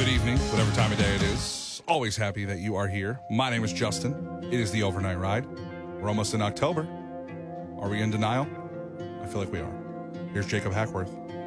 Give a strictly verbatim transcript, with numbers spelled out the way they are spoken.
good evening, whatever time of day it is. Always happy that you are here. My name is Justin. It is the Overnight Ride. We're almost in October. Are we in denial? I feel like we are. Here's Jacob Hackworth.